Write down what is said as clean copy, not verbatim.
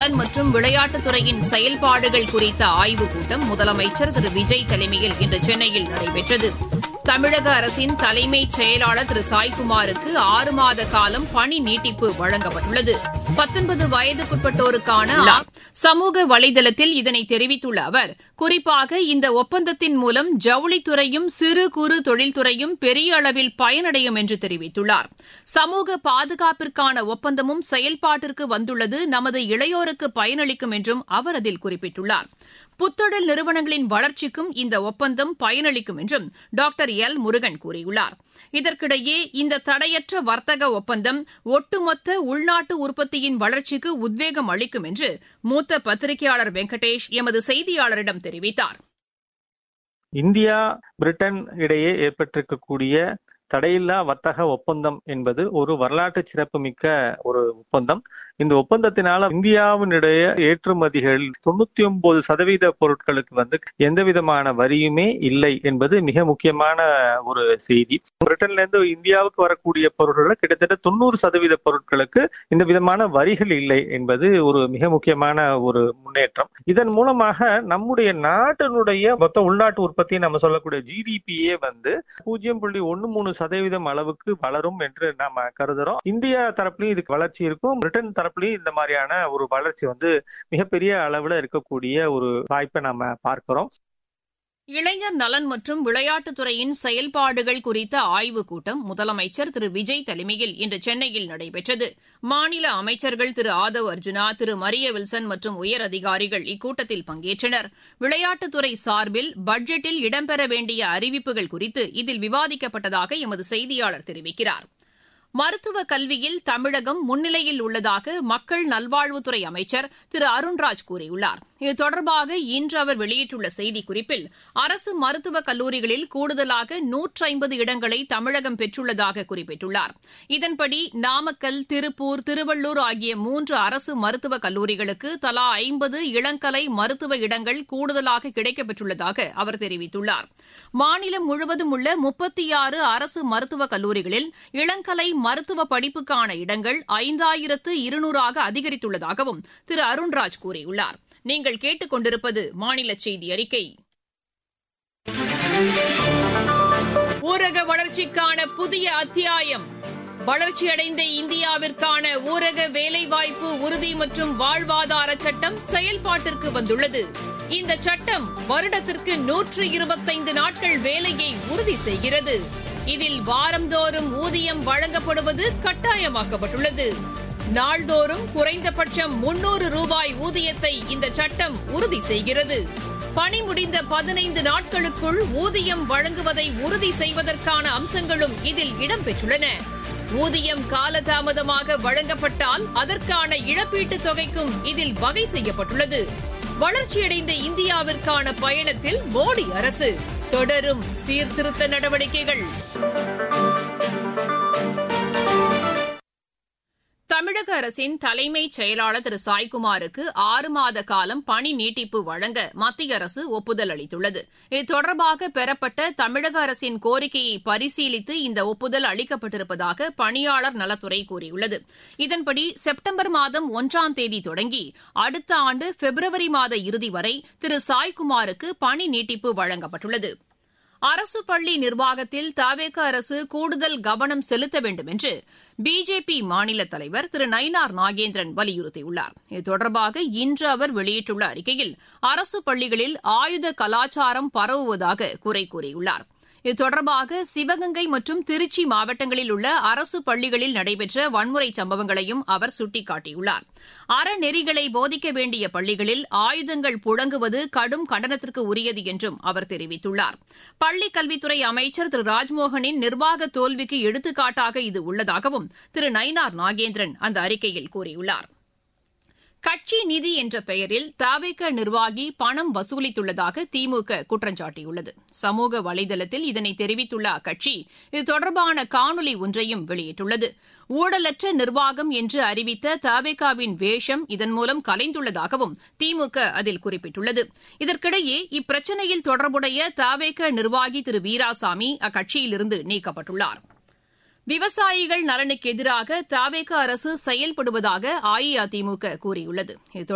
நலன் மற்றும் விளையாட்டுத்துறையின் செயல்பாடுகள் குறித்த ஆய்வுக் கூட்டம் முதலமைச்சர் திரு விஜய் தலைமையில் இன்று சென்னையில் நடைபெற்றது. தமிழக அரசின் தலைமைச் செயலாளர் திரு சாய்குமாருக்கு 6 மாத காலம் பணி நீட்டிப்பு வழங்கப்பட்டுள்ளது. 19 வயதுக்குட்பட்டோருக்கான சமூக வலைதளத்தில் இதனை தெரிவித்துள்ள அவர், குறிப்பாக இந்த ஒப்பந்தத்தின் மூலம் ஜவுளித்துறையும் சிறு குறு தொழில்துறையும் பெரிய அளவில் பயனடையும் என்று தெரிவித்துள்ளார். சமூக பாதுகாப்பிற்கான ஒப்பந்தமும் செயல்பாட்டிற்கு வந்துள்ளது நமது இளையோருக்கு பயனளிக்கும் என்றும் அவர் அதில் குறிப்பிட்டுள்ளார். புத்தொழில் நிறுவனங்களின் வளர்ச்சிக்கும் இந்த ஒப்பந்தம் பயனளிக்கும் என்றும் டாக்டர் எல் முருகன் கூறியுள்ளார். இதற்கிடையே இந்த தடையற்ற வர்த்தக ஒப்பந்தம் ஒட்டுமொத்த உள்நாட்டு உற்பத்தியின் வளர்ச்சிக்கு உத்வேகம் அளிக்கும் என்று மூத்த பத்திரிகையாளர் வெங்கடேஷ் எமது செய்தியாளரிடம் தெரிவித்தார். இந்தியா பிரிட்டன் இடையே ஏற்பட்டிருக்கக்கூடிய தடையில்லா வர்த்தக ஒப்பந்தம் என்பது ஒரு வரலாற்று சிறப்புமிக்க ஒரு ஒப்பந்தம். இந்த ஒப்பந்தத்தினால இந்தியாவினுடைய ஏற்றுமதிகள் 99% பொருட்களுக்கு எந்த விதமான வரியுமே இல்லை என்பது மிக முக்கியமான ஒரு செய்தி. பிரிட்டன்ல இருந்து இந்தியாவுக்கு வரக்கூடிய பொருட்கள் கிட்டத்தட்ட 90% பொருட்களுக்கு இந்த விதமான வரிகள் இல்லை என்பது ஒரு மிக முக்கியமான ஒரு முன்னேற்றம். இதன் மூலமாக நம்முடைய நாட்டினுடைய மொத்த உள்நாட்டு உற்பத்தி நம்ம சொல்லக்கூடிய ஜிடிபியே 0.13% அளவுக்கு வளரும் என்று நாம கருதுறோம். இந்தியா தரப்புலையும் இதுக்கு வளர்ச்சி இருக்கும், பிரிட்டன் தரப்புலையும் இந்த மாதிரியான ஒரு வளர்ச்சி மிகப்பெரிய அளவுல இருக்கக்கூடிய ஒரு வாய்ப்பை நாம பார்க்கிறோம். இளைஞர் நலன் மற்றும் விளையாட்டுத்துறையின் செயல்பாடுகள் குறித்த ஆய்வுக் கூட்டம் முதலமைச்சர் திரு விஜய் தலைமையில் இன்று சென்னையில் நடைபெற்றது. மாநில அமைச்சர்கள் திரு ஆதவ் அர்ஜுனா, திரு மரிய வில்சன் மற்றும் உயரதிகாரிகள் இக்கூட்டத்தில் பங்கேற்றனர். விளையாட்டுத்துறை சார்பில் பட்ஜெட்டில் இடம்பெற வேண்டிய அறிவிப்புகள் குறித்து இதில் விவாதிக்கப்பட்டதாக எமது செய்தியாளர் தெரிவிக்கிறார். மருத்துவ கல்வியில் தமிழகம் முன்னிலையில் உள்ளதாக மக்கள் நல்வாழ்வுத்துறை அமைச்சர் திரு அருண்ராஜ் கூறியுள்ளார். இது தொடர்பாக இன்று அவர் வெளியிட்டுள்ள செய்திக்குறிப்பில், அரசு மருத்துவக் கல்லூரிகளில் கூடுதலாக 150 இடங்களை தமிழகம் பெற்றுள்ளதாக குறிப்பிட்டுள்ளார். இதன்படி நாமக்கல், திருப்பூர், திருவள்ளூர் ஆகிய 3 அரசு மருத்துவக் கல்லூரிகளுக்கு தலா 50 இளங்கலை மருத்துவ இடங்கள் கூடுதலாக கிடைக்கப்பெற்றுள்ளதாக அவர் தெரிவித்துள்ளார். மாநிலம் முழுவதும் உள்ள 36 அரசு மருத்துவக் கல்லூரிகளில் இளங்கலை மருத்துவ படிப்புக்கான இடங்கள் 5200 அதிகரித்துள்ளதாகவும் திரு அருண்ராஜ் கூறியுள்ளார். நீங்கள் கேட்டுக் கொண்டிருப்பது மாநில செய்தி அறிக்கை. ஊரக வளர்ச்சிக்கான புதிய அத்தியாயம். வளர்ச்சியடைந்த இந்தியாவிற்கான ஊரக வேலைவாய்ப்பு உறுதி மற்றும் வாழ்வாதார சட்டம் செயல்பாட்டிற்கு வந்துள்ளது. இந்த சட்டம் வருடத்திற்கு 125 நாட்கள் வேலையை உறுதி செய்கிறது. இதில் வாரந்தோறும் ஊதியம் வழங்கப்படுவது கட்டாயமாக்கப்பட்டுள்ளது. நாள்தோறும் குறைந்தபட்சம் 300 ரூபாய் ஊதியத்தை இந்த சட்டம் உறுதி செய்கிறது. பணி முடிந்த 15 நாட்களுக்குள் ஊதியம் வழங்குவதை உறுதி செய்வதற்கான அம்சங்களும் இதில் இடம்பெற்றுள்ளன. ஊதியம் காலதாமதமாக வழங்கப்பட்டால் அதற்கான இழப்பீட்டுத் தொகைக்கும் இதில் வகை செய்யப்பட்டுள்ளது. வளர்ச்சியடைந்த இந்தியாவிற்கான பயணத்தில் மோடி அரசு தொடரும் சீர்திருத்த நடவடிக்கைகள். தமிழக அரசின் தலைமைச் செயலாளர் திரு சாய்குமாருக்கு 6 மாத காலம் பணி நீட்டிப்பு வழங்க மத்திய அரசு ஒப்புதல் அளித்துள்ளது. இது தொடர்பாக பெறப்பட்ட தமிழக அரசின் கோரிக்கையை பரிசீலித்து இந்த ஒப்புதல் அளிக்கப்பட்டிருப்பதாக பணியாளர் நலத்துறை கூறியுள்ளது. இதன்படி செப்டம்பர் மாதம் 1ஆம் தேதி தொடங்கி அடுத்த ஆண்டு பிப்ரவரி மாத இறுதி வரை திரு சாய்குமாருக்கு பணி நீட்டிப்பு வழங்கப்பட்டுள்ளது. அரசு பள்ளி நிர்வாகத்தில் தவேக அரசு கூடுதல் கவனம் செலுத்த வேண்டும் என்று பிஜேபி மாநில தலைவர் திரு நயினார் நாகேந்திரன் வலியுறுத்தியுள்ளார். இது தொடர்பாக இன்று அவர் வெளியிட்டுள்ள அறிக்கையில், அரசு பள்ளிகளில் ஆயுத கலாச்சாரம் பரவுவதாக குறை கூறியுள்ளார். இது தொடர்பாக சிவகங்கை மற்றும் திருச்சி மாவட்டங்களில் உள்ள அரசு பள்ளிகளில் நடைபெற்ற வன்முறை சம்பவங்களையும் அவர் சுட்டிக்காட்டியுள்ளார். அறநெறிகளை போதிக்க வேண்டிய பள்ளிகளில் ஆயுதங்கள் புழங்குவது கடும் கண்டனத்திற்கு உரியது என்றும் அவர் தெரிவித்துள்ளார். பள்ளிக் கல்வித்துறை அமைச்சர் திரு ராஜ்மோகனின் நிர்வாக தோல்விக்கு எடுத்துக்காட்டாக இது உள்ளதாகவும் திரு நயினார் நாகேந்திரன் அந்த அறிக்கையில் கூறியுள்ளார். கட்சி நிதி என்ற பெயரில் தவேக நிர்வாகி பணம் வசூலித்துள்ளதாக திமுக குற்றம் சாட்டியுள்ளது. சமூக வலைதளத்தில் இதனை தெரிவித்துள்ள அக்கட்சி இது தொடர்பான காணொலி ஒன்றையும் வெளியிட்டுள்ளது. ஊழலற்ற நிர்வாகம் என்று அறிவித்த தவேகாவின் வேஷம் இதன் மூலம் கலைந்துள்ளதாகவும் திமுக அதில் குறிப்பிட்டுள்ளது. இதற்கிடையே இப்பிரச்சினையில் தொடர்புடைய தவேக நிர்வாகி திரு வீராசாமி அக்கட்சியிலிருந்து நீக்கப்பட்டுள்ளார். விவசாயிகள் நலனுக்கு எதிராக தவேக அரசு செயல்படுவதாக அஇஅதிமுக கூறியுள்ளது.